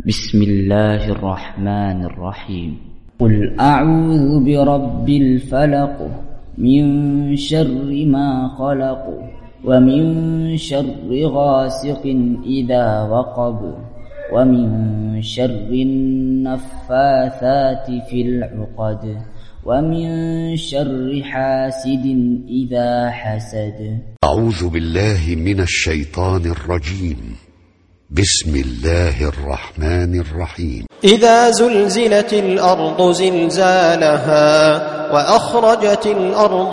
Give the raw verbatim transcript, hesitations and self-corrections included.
بسم الله الرحمن الرحيم. قل أعوذ برب الفلق من شر ما خلق ومن شر غاسق إذا وقب ومن شر النفاثات في العقد ومن شر حاسد إذا حسد. أعوذ بالله من الشيطان الرجيم. بسم الله الرحمن الرحيم. إذا زلزلت الأرض زلزالها وأخرجت الأرض